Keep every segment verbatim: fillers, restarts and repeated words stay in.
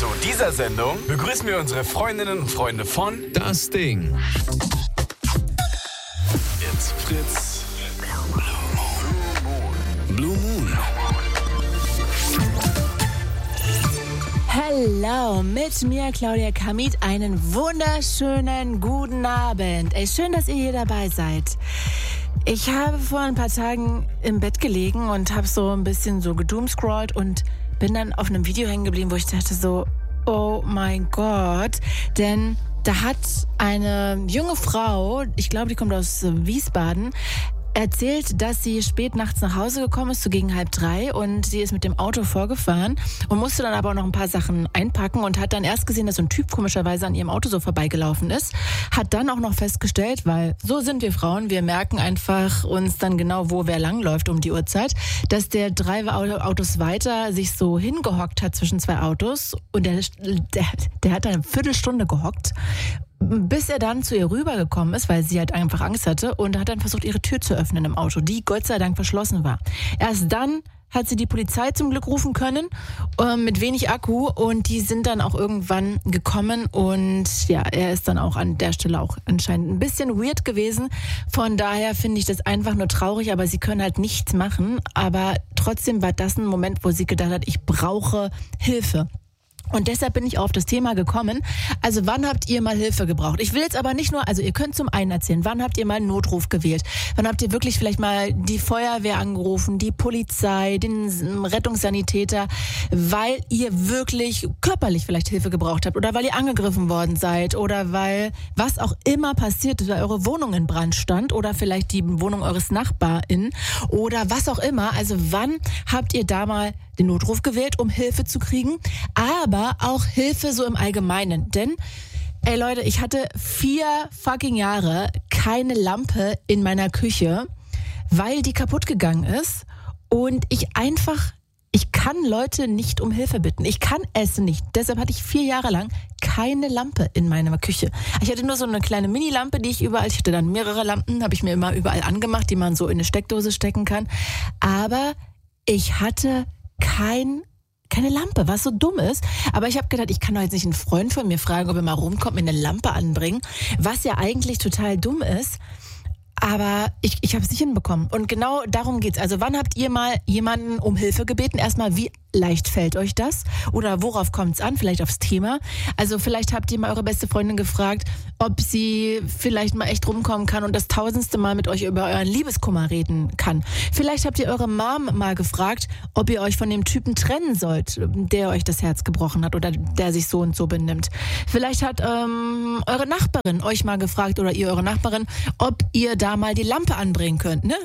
Zu dieser Sendung begrüßen wir unsere Freundinnen und Freunde von Das Ding. It's Fritz. Blue Moon. Hello, mit mir Claudia Kamit. Einen wunderschönen guten Abend. Ey, schön, dass ihr hier dabei seid. Ich habe vor ein paar Tagen im Bett gelegen und habe so ein bisschen so gedoomscrollt und bin dann auf einem Video hängen geblieben, wo ich dachte so, oh mein Gott, denn da hat eine junge Frau, ich glaube, die kommt aus Wiesbaden, erzählt, dass sie spät nachts nach Hause gekommen ist, so gegen halb drei, und sie ist mit dem Auto vorgefahren und musste dann aber auch noch ein paar Sachen einpacken und hat dann erst gesehen, dass so ein Typ komischerweise an ihrem Auto so vorbeigelaufen ist, hat dann auch noch festgestellt, weil so sind wir Frauen, wir merken einfach uns dann genau, wo wer langläuft um die Uhrzeit, dass der drei Autos weiter sich so hingehockt hat zwischen zwei Autos und der, der, der hat eine Viertelstunde gehockt, bis er dann zu ihr rübergekommen ist, weil sie halt einfach Angst hatte, und hat dann versucht, ihre Tür zu öffnen im Auto, die Gott sei Dank verschlossen war. Erst dann hat sie die Polizei zum Glück rufen können, äh, mit wenig Akku, und die sind dann auch irgendwann gekommen, und ja, er ist dann auch an der Stelle auch anscheinend ein bisschen weird gewesen. Von daher finde ich das einfach nur traurig, aber sie können halt nichts machen, aber trotzdem war das ein Moment, wo sie gedacht hat, ich brauche Hilfe. Und deshalb bin ich auf das Thema gekommen. Also wann habt ihr mal Hilfe gebraucht? Ich will jetzt aber nicht nur, also ihr könnt zum einen erzählen, wann habt ihr mal einen Notruf gewählt? Wann habt ihr wirklich vielleicht mal die Feuerwehr angerufen, die Polizei, den Rettungssanitäter, weil ihr wirklich körperlich vielleicht Hilfe gebraucht habt oder weil ihr angegriffen worden seid oder weil was auch immer passiert ist, weil eure Wohnung in Brand stand oder vielleicht die Wohnung eures Nachbarn oder was auch immer. Also wann habt ihr da mal den Notruf gewählt, um Hilfe zu kriegen, aber auch Hilfe so im Allgemeinen. Denn, ey Leute, ich hatte vier fucking Jahre keine Lampe in meiner Küche, weil die kaputt gegangen ist, und ich einfach, ich kann Leute nicht um Hilfe bitten. Ich kann es nicht. Deshalb hatte ich vier Jahre lang keine Lampe in meiner Küche. Ich hatte nur so eine kleine Mini-Lampe, die ich überall, ich hatte dann mehrere Lampen, habe ich mir immer überall angemacht, die man so in eine Steckdose stecken kann. Aber ich hatte kein, keine Lampe, was so dumm ist. Aber ich habe gedacht, ich kann doch jetzt nicht einen Freund von mir fragen, ob er mal rumkommt, mir eine Lampe anbringen, was ja eigentlich total dumm ist. Aber ich, ich habe es nicht hinbekommen. Und genau darum geht's. Also wann habt ihr mal jemanden um Hilfe gebeten? Erstmal, wie leicht fällt euch das? Oder worauf kommt's an? Vielleicht aufs Thema. Also vielleicht habt ihr mal eure beste Freundin gefragt, ob sie vielleicht mal echt rumkommen kann und das tausendste Mal mit euch über euren Liebeskummer reden kann. Vielleicht habt ihr eure Mom mal gefragt, ob ihr euch von dem Typen trennen sollt, der euch das Herz gebrochen hat oder der sich so und so benimmt. Vielleicht hat ähm, eure Nachbarin euch mal gefragt oder ihr eure Nachbarin, ob ihr da mal die Lampe anbringen könnt, ne?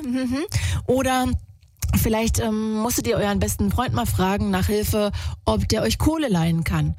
Oder vielleicht ähm, musstet ihr euren besten Freund mal fragen nach Hilfe, ob der euch Kohle leihen kann.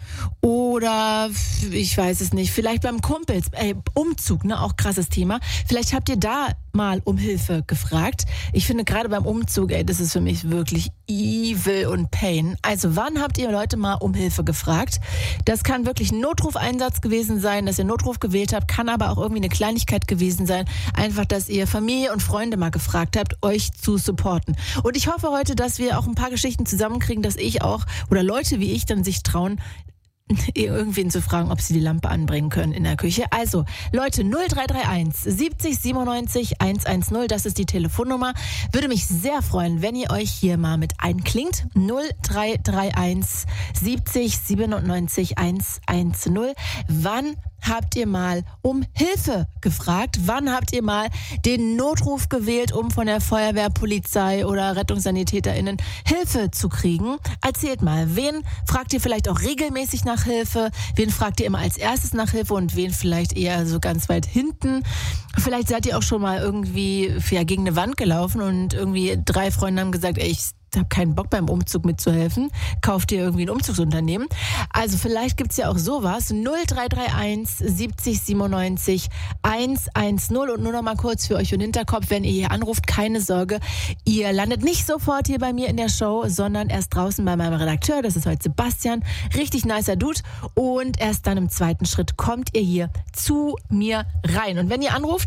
Oder, ich weiß es nicht, vielleicht beim Kumpel, ey, Umzug, ne, auch krasses Thema. Vielleicht habt ihr da mal um Hilfe gefragt. Ich finde gerade beim Umzug, ey, das ist für mich wirklich evil und pain. Also wann habt ihr Leute mal um Hilfe gefragt? Das kann wirklich ein Notrufeinsatz gewesen sein, dass ihr Notruf gewählt habt, kann aber auch irgendwie eine Kleinigkeit gewesen sein. Einfach, dass ihr Familie und Freunde mal gefragt habt, euch zu supporten. Und ich hoffe heute, dass wir auch ein paar Geschichten zusammenkriegen, dass ich auch, oder Leute wie ich dann sich trauen, irgendwen zu fragen, ob sie die Lampe anbringen können in der Küche. Also, Leute, null drei drei eins siebzig siebenundneunzig hundertzehn, das ist die Telefonnummer. Würde mich sehr freuen, wenn ihr euch hier mal mit einklingt. null drei drei eins siebzig siebenundneunzig hundertzehn. Wann habt ihr mal um Hilfe gefragt? Wann habt ihr mal den Notruf gewählt, um von der Feuerwehr, Polizei oder RettungssanitäterInnen Hilfe zu kriegen? Erzählt mal, wen fragt ihr vielleicht auch regelmäßig nach Hilfe? Wen fragt ihr immer als erstes nach Hilfe und wen vielleicht eher so ganz weit hinten? Vielleicht seid ihr auch schon mal irgendwie ja, gegen eine Wand gelaufen und irgendwie drei Freunde haben gesagt, ey, ich habe keinen Bock beim Umzug mitzuhelfen, kauft ihr irgendwie ein Umzugsunternehmen. Also vielleicht gibt's ja auch sowas. null drei drei eins siebzig siebenundneunzig hundertzehn. Und nur noch mal kurz für euch im Hinterkopf, wenn ihr hier anruft, keine Sorge, ihr landet nicht sofort hier bei mir in der Show, sondern erst draußen bei meinem Redakteur, das ist heute Sebastian, richtig nicer Dude, und erst dann im zweiten Schritt kommt ihr hier zu mir rein. Und wenn ihr anruft,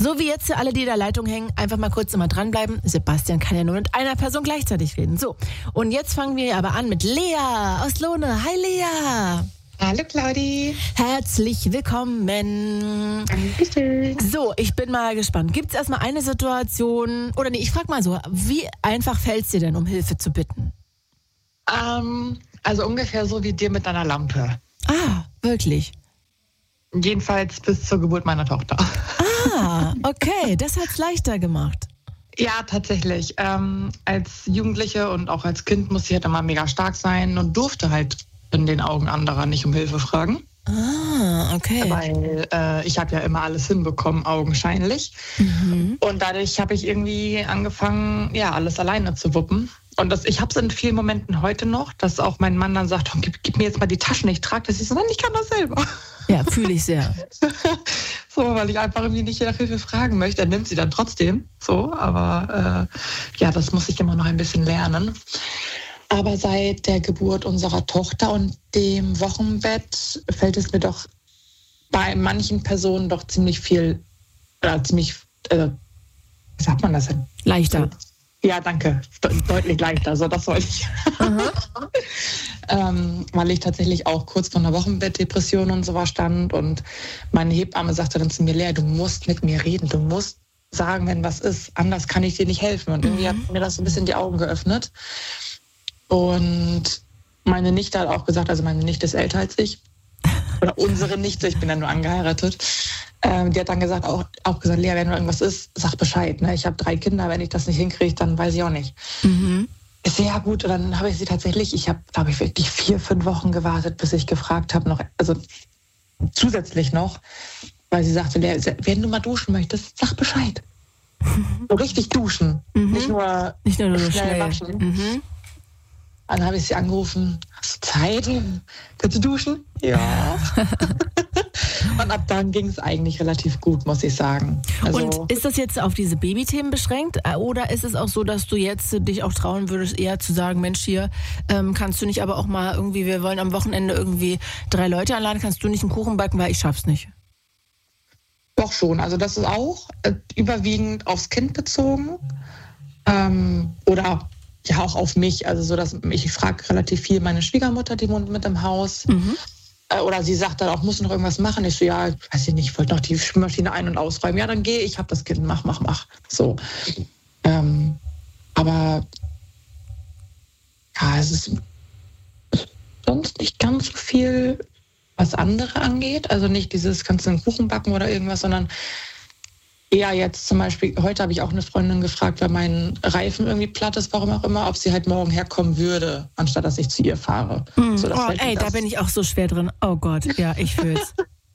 So wie jetzt für alle, die in der Leitung hängen, einfach mal kurz immer dranbleiben. Sebastian kann ja nur mit einer Person gleichzeitig reden. So, und jetzt fangen wir aber an mit Lea aus Lohne. Hi Lea! Hallo Claudi. Herzlich willkommen. Dankeschön. So, ich bin mal gespannt. Gibt es erstmal eine Situation, oder nee, ich frage mal so, wie einfach fällt es dir denn, um Hilfe zu bitten? Ähm, also ungefähr so wie dir mit deiner Lampe. Ah, wirklich? Jedenfalls bis zur Geburt meiner Tochter. Ah, okay, das hat's leichter gemacht. Ja, tatsächlich. Ähm, als Jugendliche und auch als Kind musste ich halt immer mega stark sein und durfte halt in den Augen anderer nicht um Hilfe fragen. Ah, okay. Weil äh, ich habe ja immer alles hinbekommen, augenscheinlich. Mhm. Und dadurch habe ich irgendwie angefangen, ja, alles alleine zu wuppen. Und das, ich habe es in vielen Momenten heute noch, dass auch mein Mann dann sagt, gib, gib mir jetzt mal die Taschen, ich trage das. Ich so, nein, ich kann das selber. Ja, fühle ich sehr. So, weil ich einfach irgendwie nicht nach Hilfe fragen möchte. Er nimmt sie dann trotzdem. So, aber äh, ja, das muss ich immer noch ein bisschen lernen. Aber seit der Geburt unserer Tochter und dem Wochenbett fällt es mir doch bei manchen Personen doch ziemlich viel, oder ziemlich, äh, wie sagt man das denn? Leichter. Ja, danke. De- deutlich leichter. So, das wollte ich. ähm, weil ich tatsächlich auch kurz vor einer Wochenbettdepression und so was stand. Und meine Hebamme sagte dann zu mir, Lea, du musst mit mir reden. Du musst sagen, wenn was ist. Anders kann ich dir nicht helfen. Und irgendwie hat mir das so ein bisschen die Augen geöffnet. Und meine Nichte hat auch gesagt, also meine Nichte ist älter als ich. Oder unsere Nichte, ich bin ja nur angeheiratet. Ähm, die hat dann gesagt, auch, auch gesagt, Lea, wenn irgendwas ist, sag Bescheid. Ne? Ich habe drei Kinder, wenn ich das nicht hinkriege, dann weiß ich auch nicht. Mhm. Sehr gut. Und dann habe ich sie tatsächlich, ich habe, glaube ich, wirklich vier, fünf Wochen gewartet, bis ich gefragt habe, noch, also zusätzlich noch, weil sie sagte, Lea, wenn du mal duschen möchtest, sag Bescheid. So richtig duschen. Mhm. Nicht nur, Nicht nur, nur schnell, schnell. waschen. Mhm. Dann habe ich sie angerufen, hast du Zeit? Kannst du duschen? Ja. Und ab dann ging es eigentlich relativ gut, muss ich sagen. Also, Und ist das jetzt auf diese Babythemen beschränkt? Oder ist es auch so, dass du jetzt dich auch trauen würdest, eher zu sagen, Mensch, hier ähm, kannst du nicht aber auch mal irgendwie, wir wollen am Wochenende irgendwie drei Leute einladen, kannst du nicht einen Kuchen backen, weil ich schaff's nicht? Doch schon. Also das ist auch äh, überwiegend aufs Kind bezogen. Ähm, oder ja auch auf mich. Also so, dass ich frage relativ viel meine Schwiegermutter, die wohnt mit im Haus. Mhm. Oder sie sagt dann auch, muss noch irgendwas machen? Ich so, ja, weiß ich nicht, ich wollte noch die Spülmaschine ein- und ausräumen. Ja, dann gehe ich, habe das Kind, mach, mach, mach. So. Ähm, aber ja, es ist sonst nicht ganz so viel, was andere angeht. Also nicht dieses, kannst du einen Kuchen backen oder irgendwas, sondern eher jetzt zum Beispiel, heute habe ich auch eine Freundin gefragt, weil mein Reifen irgendwie platt ist, warum auch immer, ob sie halt morgen herkommen würde, anstatt dass ich zu ihr fahre. Mhm. So, Oh, ey, da bin ich auch so schwer drin. Oh Gott, ja, ich fühl's.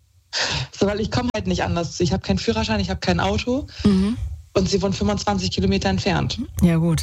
So, weil ich komme halt nicht anders. Ich habe keinen Führerschein, ich habe kein Auto. Mhm. Und sie wohnt fünfundzwanzig Kilometer entfernt. Ja, gut.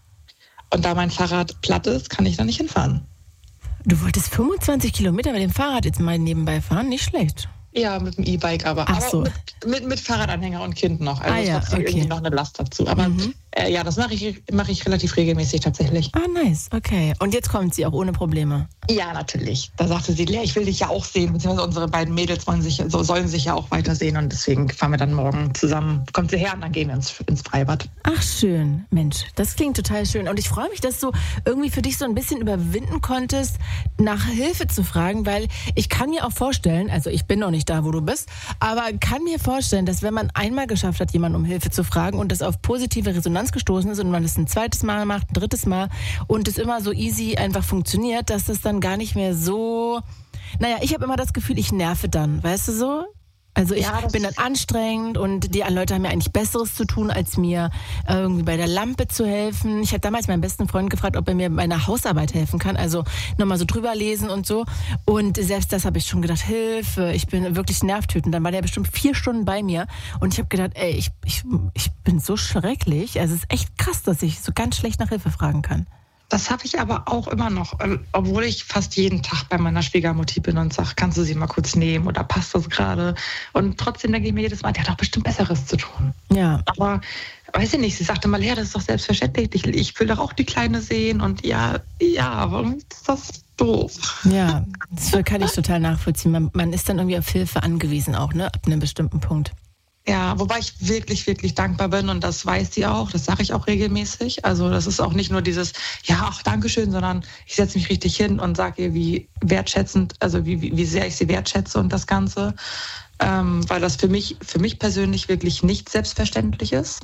Und da mein Fahrrad platt ist, kann ich da nicht hinfahren. Du wolltest fünfundzwanzig Kilometer mit dem Fahrrad jetzt mal nebenbei fahren? Nicht schlecht. Ja, mit dem E-Bike aber. Ach aber so. mit, mit, mit Fahrradanhänger und Kind noch. Also Ah, es ja, hat so okay. irgendwie noch eine Last dazu. Aber Mhm. äh, ja, das mache ich, mach ich relativ regelmäßig tatsächlich. Ah, nice, okay. Und jetzt kommt sie auch ohne Probleme. Ja, natürlich. Da sagte sie, Lea, ich will dich ja auch sehen. Beziehungsweise unsere beiden Mädels wollen sich, so, sollen sich ja auch weitersehen. Und deswegen fahren wir dann morgen zusammen. Kommt sie her und dann gehen wir ins, ins Freibad. Ach, schön. Mensch, das klingt total schön. Und ich freue mich, dass du irgendwie für dich so ein bisschen überwinden konntest, nach Hilfe zu fragen, weil ich kann mir auch vorstellen, also ich bin noch nicht da, wo du bist, aber kann mir vorstellen, dass wenn man einmal geschafft hat, jemanden um Hilfe zu fragen und das auf positive Resonanz gestoßen ist und man es ein zweites Mal macht, ein drittes Mal und es immer so easy einfach funktioniert, dass das dann gar nicht mehr so, naja, ich habe immer das Gefühl, ich nerve dann, weißt du so? Also ich Ja, das bin dann anstrengend und die Leute haben ja eigentlich Besseres zu tun, als mir äh, irgendwie bei der Lampe zu helfen. Ich habe damals meinen besten Freund gefragt, ob er mir bei einer Hausarbeit helfen kann, also nochmal so drüber lesen und so. Und selbst das habe ich schon gedacht, Hilfe, ich bin wirklich nervtötend. Dann war der bestimmt vier Stunden bei mir und ich habe gedacht, ey, ich, ich, ich bin so schrecklich. Also es ist echt krass, dass ich so ganz schlecht nach Hilfe fragen kann. Das habe ich aber auch immer noch, obwohl ich fast jeden Tag bei meiner Schwiegermutti bin und sage, kannst du sie mal kurz nehmen oder passt das gerade? Und trotzdem denke ich mir jedes Mal, der hat doch bestimmt Besseres zu tun. Ja. Aber weiß ich nicht, sie sagte mal, ja, das ist doch selbstverständlich, ich, ich will doch auch die Kleine sehen und ja, ja, warum ist das doof? Ja, das kann ich total nachvollziehen. Man, man ist dann irgendwie auf Hilfe angewiesen auch, ne, ab einem bestimmten Punkt. Ja, wobei ich wirklich, wirklich dankbar bin und das weiß sie auch, das sage ich auch regelmäßig. Also das ist auch nicht nur dieses, ja, ach, Dankeschön, sondern ich setze mich richtig hin und sage ihr, wie wertschätzend, also wie, wie sehr ich sie wertschätze und das Ganze, ähm, weil das für mich, für mich persönlich wirklich nicht selbstverständlich ist.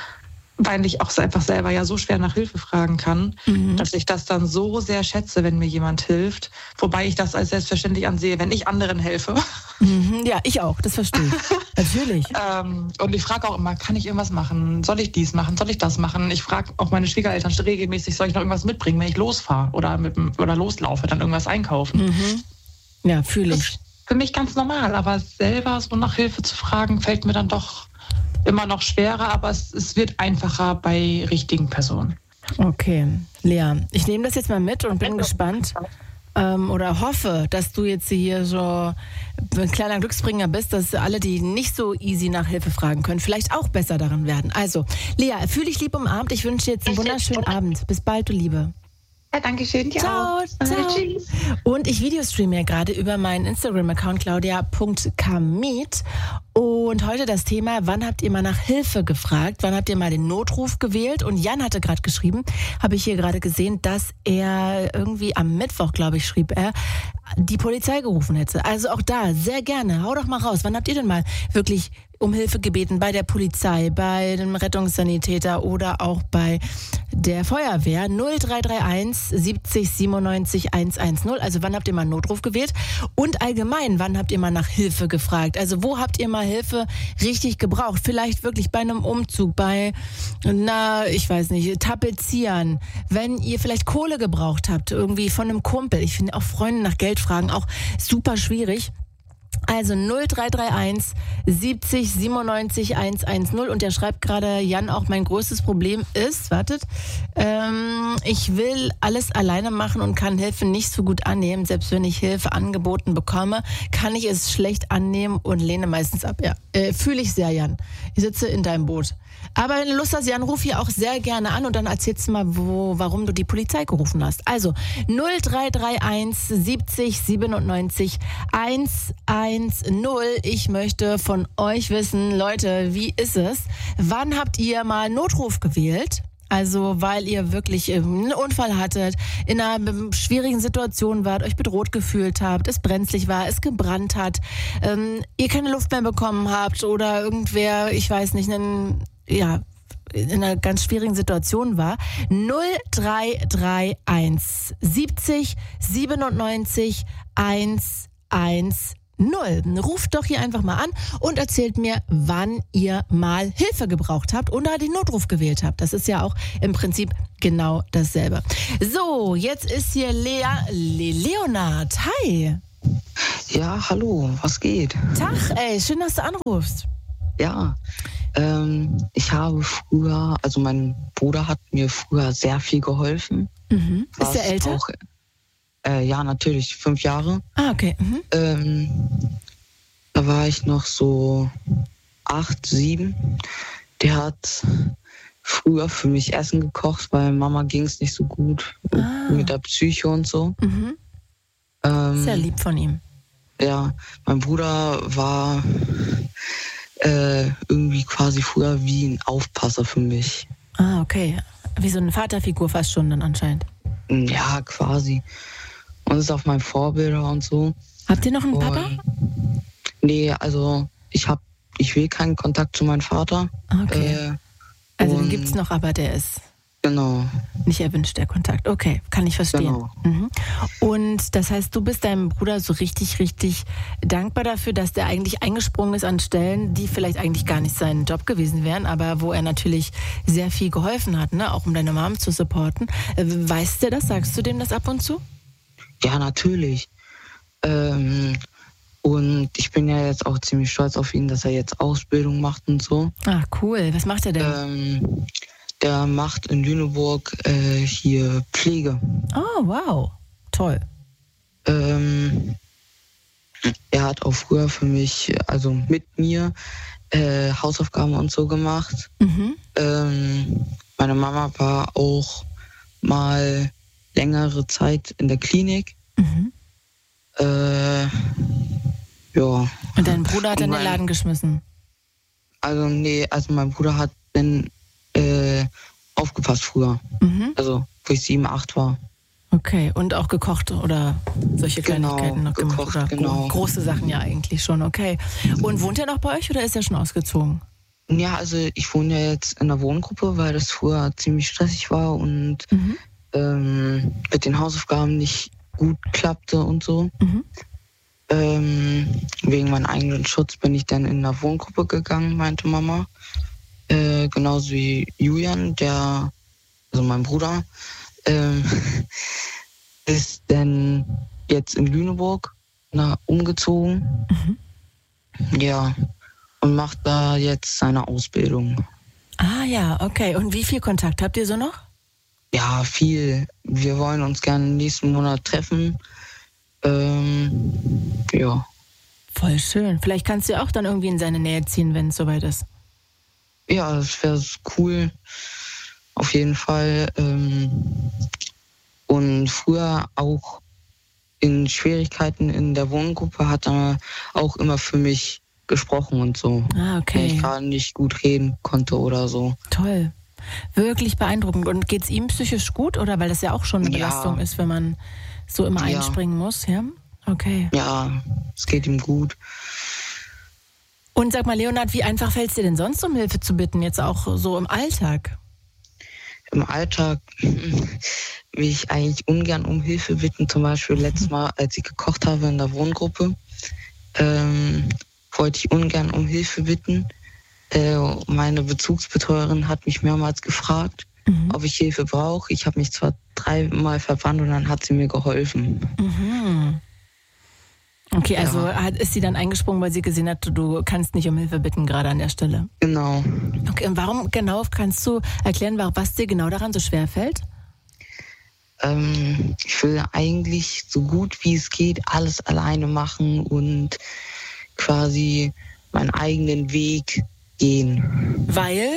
Weil ich auch einfach selber ja so schwer nach Hilfe fragen kann, mhm. dass ich das dann so sehr schätze, wenn mir jemand hilft. Wobei ich das als selbstverständlich ansehe, wenn ich anderen helfe. Mhm, ja, ich auch, das verstehe ich. Natürlich. ähm, und ich frage auch immer, kann ich irgendwas machen? Soll ich dies machen? Soll ich das machen? Ich frage auch meine Schwiegereltern regelmäßig, soll ich noch irgendwas mitbringen, wenn ich losfahre oder, mit, oder loslaufe, dann irgendwas einkaufen. Mhm. Ja, fühle ich. Für mich ganz normal, aber selber so nach Hilfe zu fragen, fällt mir dann doch immer noch schwerer, aber es, es wird einfacher bei richtigen Personen. Okay, Lea, ich nehme das jetzt mal mit und bin gespannt ähm, oder hoffe, dass du jetzt hier so ein kleiner Glücksbringer bist, dass alle, die nicht so easy nach Hilfe fragen können, vielleicht auch besser darin werden. Also, Lea, fühl dich lieb umarmt. Ich wünsche dir jetzt einen wunderschönen Abend. Bis bald, du Liebe. Ja, danke schön. Ciao, ciao. Tschüss. Und ich videostreame ja gerade über meinen Instagram-Account claudia punkt kamit. Und heute das Thema, wann habt ihr mal nach Hilfe gefragt? Wann habt ihr mal den Notruf gewählt? Und Jan hatte gerade geschrieben, habe ich hier gerade gesehen, dass er irgendwie am Mittwoch, glaube ich, schrieb er, die Polizei gerufen hätte. Also auch da, sehr gerne. Hau doch mal raus. Wann habt ihr denn mal wirklich um Hilfe gebeten bei der Polizei, bei dem Rettungssanitäter oder auch bei der Feuerwehr? null drei drei eins siebzig siebenundneunzig hundertzehn. Also wann habt ihr mal einen Notruf gewählt? Und allgemein, wann habt ihr mal nach Hilfe gefragt? Also wo habt ihr mal Hilfe richtig gebraucht? Vielleicht wirklich bei einem Umzug, bei, na, ich weiß nicht, Tapezieren. Wenn ihr vielleicht Kohle gebraucht habt, irgendwie von einem Kumpel. Ich finde auch Freunde nach Geld fragen auch super schwierig. Also null drei drei eins siebzig siebenundneunzig hundertzehn und der schreibt gerade, Jan, auch mein größtes Problem ist, wartet, ähm, ich will alles alleine machen und kann Hilfe nicht so gut annehmen. Selbst wenn ich Hilfe angeboten bekomme, kann ich es schlecht annehmen und lehne meistens ab. Ja, äh, fühle ich sehr, Jan. Ich sitze in deinem Boot. Aber wenn du Lust hast, Jan, ruf hier auch sehr gerne an und dann erzählst du mal, wo, warum du die Polizei gerufen hast. Also null drei drei eins siebzig siebenundneunzig hundertzehn. Ich möchte von euch wissen, Leute, wie ist es? Wann habt ihr mal Notruf gewählt? Also weil ihr wirklich einen Unfall hattet, in einer schwierigen Situation wart, euch bedroht gefühlt habt, es brenzlig war, es gebrannt hat, ähm, ihr keine Luft mehr bekommen habt oder irgendwer, ich weiß nicht, einen, ja, in einer ganz schwierigen Situation war. null drei drei eins siebzig siebenundneunzig hundertzehn. Ruft doch hier einfach mal an und erzählt mir, wann ihr mal Hilfe gebraucht habt oder den Notruf gewählt habt. Das ist ja auch im Prinzip genau dasselbe. So, jetzt ist hier Lea, Le Leonard. Hi. Ja, hallo, was geht? Tag, ey, schön, dass du anrufst. Ja, ähm, ich habe früher, also mein Bruder hat mir früher sehr viel geholfen. Mhm. Ist der älter? Auch, Äh, ja, natürlich, fünf Jahre. Ah, okay. Mhm. Ähm, da war ich noch so acht, sieben. Der hat früher für mich Essen gekocht, weil Mama ging es nicht so gut Ah. mit der Psyche und so. Mhm. Ähm, Sehr lieb von ihm. Ja, mein Bruder war äh, irgendwie quasi früher wie ein Aufpasser für mich. Ah, okay. Wie so eine Vaterfigur fast schon dann anscheinend. Ja, quasi. Und ist auf meinen Vorbilder und so. Habt ihr noch einen und, Papa? Nee, also ich hab, ich will keinen Kontakt zu meinem Vater. Okay. Äh, Also den und- gibt's noch, aber der ist Genau. nicht erwünscht, der Kontakt. Okay, kann ich verstehen. Genau. Mhm. Und das heißt, du bist deinem Bruder so richtig, richtig dankbar dafür, dass der eigentlich eingesprungen ist an Stellen, die vielleicht eigentlich gar nicht sein Job gewesen wären, aber wo er natürlich sehr viel geholfen hat, ne? Auch um deine Mom zu supporten. Äh, Weißt du das? Sagst du dem das ab und zu? Ja, natürlich. Ähm, und ich bin ja jetzt auch ziemlich stolz auf ihn, dass er jetzt Ausbildung macht und so. Ah, cool. Was macht er denn? Ähm, der macht in Lüneburg äh, hier Pflege. Oh, wow. Toll. Ähm, er hat auch früher für mich, also mit mir, äh, Hausaufgaben und so gemacht. Mhm. Ähm, meine Mama war auch mal längere Zeit in der Klinik. Mhm. Äh, ja. Und dein Bruder hat Und in den mein- Laden geschmissen. Also nee, also mein Bruder hat dann äh, aufgepasst früher. Mhm. Also wo ich sieben, acht war. Okay, und auch gekocht oder solche Genau, Kleinigkeiten noch gemacht? gekocht, Oder genau. gro- große Sachen ja eigentlich schon, okay. Und wohnt er noch bei euch oder ist er schon ausgezogen? Ja, also ich wohne ja jetzt in einer Wohngruppe, weil das früher ziemlich stressig war und Mhm. ähm, mit den Hausaufgaben nicht gut klappte und so. Mhm. Ähm, wegen meinem eigenen Schutz bin ich dann in eine Wohngruppe gegangen, meinte Mama. Äh, genauso wie Julian, der, also mein Bruder, ähm, ist dann jetzt in Lüneburg na, umgezogen. Mhm. Ja, und macht da jetzt seine Ausbildung. Ah ja, okay. Und wie viel Kontakt habt ihr so noch? Ja, viel. Wir wollen uns gerne nächsten Monat treffen. Ähm, ja. Voll schön. Vielleicht kannst du auch dann irgendwie in seine Nähe ziehen, wenn es soweit ist. Ja, das wäre cool. Auf jeden Fall. Ähm, und früher auch in Schwierigkeiten in der Wohngruppe hat er auch immer für mich gesprochen und so. Ah, Wenn okay. ich gerade nicht gut reden konnte oder so. Toll. Wirklich beeindruckend. Und geht's ihm psychisch gut oder weil das ja auch schon eine Ja. Belastung ist, wenn man so immer Ja. einspringen muss, ja? Okay. Ja, es geht ihm gut. Und sag mal, Leonhard, wie einfach fällt es dir denn sonst, um Hilfe zu bitten, jetzt auch so im Alltag? Im Alltag will ich eigentlich ungern um Hilfe bitten. Zum Beispiel letztes Mal, als ich gekocht habe in der Wohngruppe, ähm, wollte ich ungern um Hilfe bitten. Äh, meine Bezugsbetreuerin hat mich mehrmals gefragt, Mhm. ob ich Hilfe brauche. Ich habe mich zwar dreimal verwandt und dann hat sie mir geholfen. Mhm. Okay, also Ja. hat, ist sie dann eingesprungen, weil sie gesehen hat, du kannst nicht um Hilfe bitten, gerade an der Stelle. Genau. Okay, und warum genau, kannst du erklären, was dir genau daran so schwer fällt? Ähm, ich will eigentlich so gut wie es geht alles alleine machen und quasi meinen eigenen Weg gehen. Weil?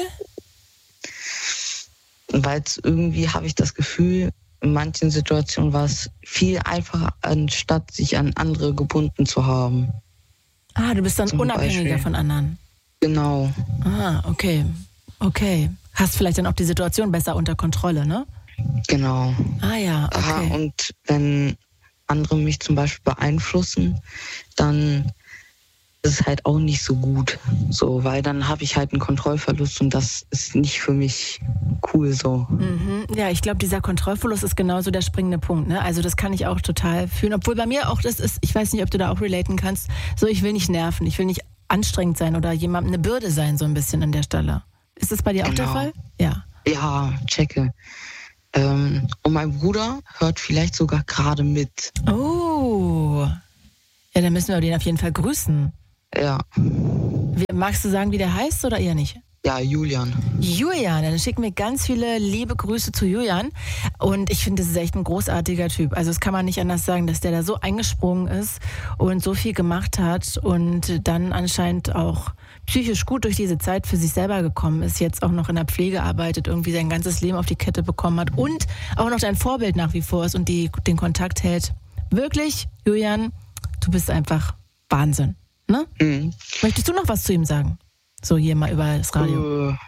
Weil es irgendwie, habe ich das Gefühl, in manchen Situationen war es viel einfacher, anstatt sich an andere gebunden zu haben. Ah, du bist dann Zum unabhängiger Beispiel. von anderen. Genau, Ah, okay. Okay. Hast vielleicht dann auch die Situation besser unter Kontrolle, ne? genau. Ah ja, Aha, okay. und wenn andere mich zum Beispiel beeinflussen, dann ist es halt auch nicht so gut. So, weil dann habe ich halt einen Kontrollverlust und das ist nicht für mich cool so. Mhm. Ja, ich glaube, dieser Kontrollverlust ist genauso der springende Punkt. Ne? Also das kann ich auch total fühlen. Obwohl bei mir auch das ist, ich weiß nicht, ob du da auch relaten kannst, so ich will nicht nerven, ich will nicht anstrengend sein oder jemandem eine Bürde sein, so ein bisschen an der Stelle. Ist das bei dir auch der Genau. Fall? Ja. Ja, checke. Ähm, und mein Bruder hört vielleicht sogar gerade mit. Oh. Ja, dann müssen wir den auf jeden Fall grüßen. Ja, Wie, magst du sagen, wie der heißt oder eher nicht? ja, Julian. Julian, dann schicken wir ganz viele liebe Grüße zu Julian. Und ich finde, das ist echt ein großartiger Typ. Also das kann man nicht anders sagen, dass der da so eingesprungen ist und so viel gemacht hat und dann anscheinend auch psychisch gut durch diese Zeit für sich selber gekommen ist, jetzt auch noch in der Pflege arbeitet, irgendwie sein ganzes Leben auf die Kette bekommen hat und auch noch dein Vorbild nach wie vor ist und die, den Kontakt hält. Wirklich, Julian, du bist einfach Wahnsinn. Ne? Mhm. Möchtest du noch was zu ihm sagen? So hier mal über das Radio. Äh,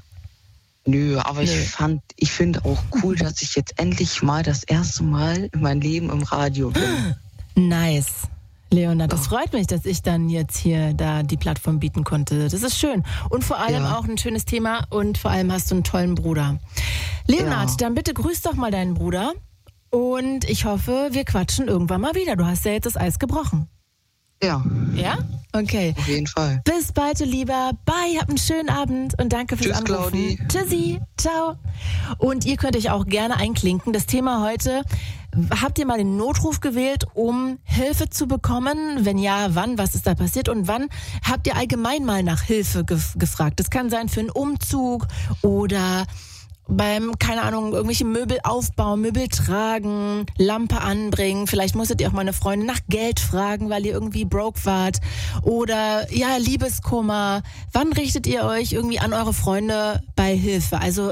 nö, aber ich Nö. fand, ich finde auch cool, dass ich jetzt endlich mal das erste Mal in meinem Leben im Radio bin. Nice. Leonhard, das Oh. freut mich, dass ich dann jetzt hier da die Plattform bieten konnte. Das ist schön. Und vor allem Ja. auch ein schönes Thema und vor allem hast du einen tollen Bruder. Leonhard, Ja. dann bitte grüß doch mal deinen Bruder und ich hoffe, wir quatschen irgendwann mal wieder. Du hast ja jetzt das Eis gebrochen. Ja, Ja? Okay. auf jeden Fall. Bis bald, du Lieber. Bye, habt einen schönen Abend und danke fürs Tschüss, Anrufen. Claudi. Tschüssi, ciao. Und ihr könnt euch auch gerne einklinken. Das Thema heute, habt ihr mal den Notruf gewählt, um Hilfe zu bekommen? Wenn ja, wann? Was ist da passiert? Und wann habt ihr allgemein mal nach Hilfe gef- gefragt? Das kann sein für einen Umzug oder beim, keine Ahnung, irgendwelche Möbel aufbauen, Möbel tragen, Lampe anbringen. Vielleicht musstet ihr auch mal eine Freundin nach Geld fragen, weil ihr irgendwie broke wart. Oder, ja, Liebeskummer. Wann richtet ihr euch irgendwie an eure Freunde bei Hilfe? Also,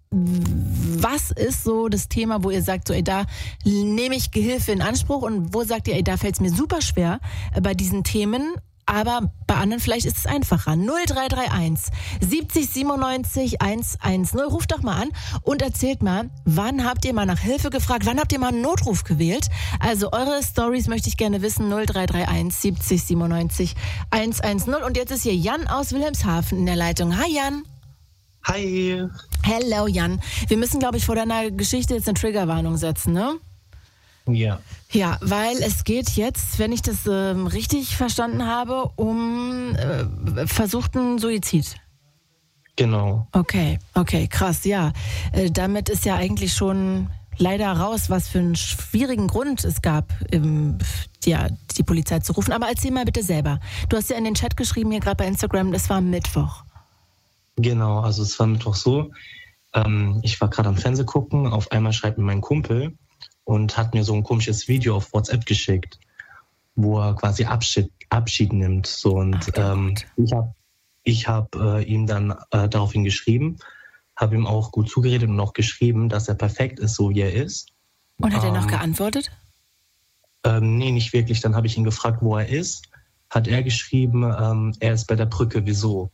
was ist so das Thema, wo ihr sagt, so, ey, da nehme ich Gehilfe in Anspruch und wo sagt ihr, ey, da fällt es mir super schwer, äh, bei diesen Themen aber bei anderen vielleicht ist es einfacher. null drei drei eins siebzig siebenundneunzig hundertzehn. Ruft doch mal an und erzählt mal, wann habt ihr mal nach Hilfe gefragt, wann habt ihr mal einen Notruf gewählt? Also eure Stories möchte ich gerne wissen. null drei drei eins siebzig siebenundneunzig hundertzehn. Und jetzt ist hier Jan aus Wilhelmshaven in der Leitung. Hi Jan. Hi. Hello Jan. Wir müssen, glaube ich, vor deiner Geschichte jetzt eine Triggerwarnung setzen, ne? Ja. Ja, weil es geht jetzt, wenn ich das äh, richtig verstanden habe, um äh, versuchten Suizid. Genau. Okay, okay, krass, ja. Äh, damit ist ja eigentlich schon leider raus, was für einen schwierigen Grund es gab, ähm, ja, die Polizei zu rufen. Aber erzähl mal bitte selber. Du hast ja in den Chat geschrieben, hier gerade bei Instagram, das war Mittwoch. Genau, also es war Mittwoch so. Ähm, ich war gerade am Fernsehen gucken, auf einmal schreibt mir mein Kumpel und hat mir so ein komisches Video auf WhatsApp geschickt, wo er quasi Abschied, Abschied nimmt. So, und Ach, ähm, ich habe ich hab, äh, ihm dann äh, daraufhin geschrieben, habe ihm auch gut zugeredet und auch geschrieben, dass er perfekt ist, so wie er ist. Und hat ähm, er noch geantwortet? Ähm, nee, nicht wirklich. Dann habe ich ihn gefragt, wo er ist. Hat er geschrieben, ähm, er ist bei der Brücke, wieso?